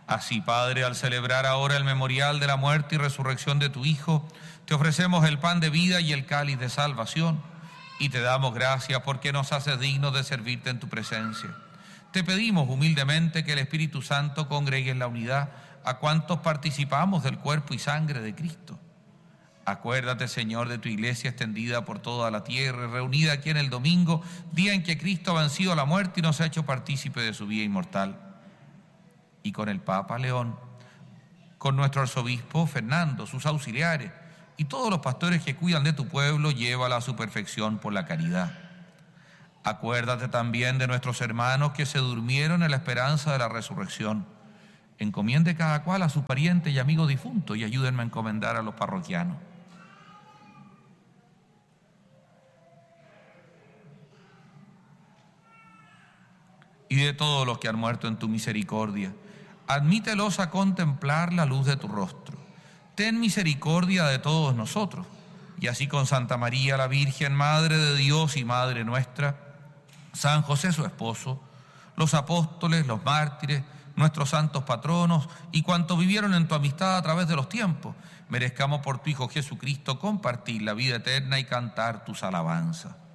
Así, Padre, al celebrar ahora el memorial de la muerte y resurrección de tu Hijo, te ofrecemos el pan de vida y el cáliz de salvación, y te damos gracias porque nos haces dignos de servirte en tu presencia. Te pedimos humildemente que el Espíritu Santo congregue en la unidad a cuantos participamos del cuerpo y sangre de Cristo. Acuérdate, Señor, de tu iglesia extendida por toda la tierra, reunida aquí en el domingo, día en que Cristo ha vencido la muerte y nos ha hecho partícipe de su vida inmortal. Y con el Papa León, con nuestro arzobispo Fernando, sus auxiliares y todos los pastores que cuidan de tu pueblo, llévala a su perfección por la caridad. Acuérdate también de nuestros hermanos que se durmieron en la esperanza de la resurrección. Encomiende cada cual a su pariente y amigo difunto y ayúdenme a encomendar a los parroquianos. Y de todos los que han muerto en tu misericordia, admítelos a contemplar la luz de tu rostro. Ten misericordia de todos nosotros, y así con Santa María, la Virgen, Madre de Dios y Madre nuestra, San José su esposo, los apóstoles, los mártires, nuestros santos patronos y cuantos vivieron en tu amistad a través de los tiempos, merezcamos por tu Hijo Jesucristo compartir la vida eterna y cantar tus alabanzas.